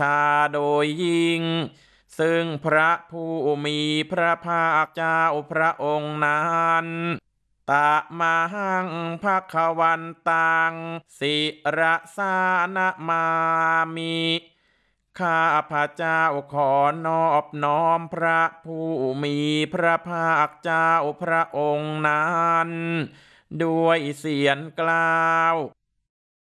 ชาโดยยิ่งซึ่งพระผู้มีพระภาคเจ้าพระองค์นั้นตะมาหังภควันตังสิระสานะมามิข้าพระเจ้าขอนอบน้อมพระผู้มีพระภาคเจ้าพระองค์นั้นด้วยเสียงกล่าว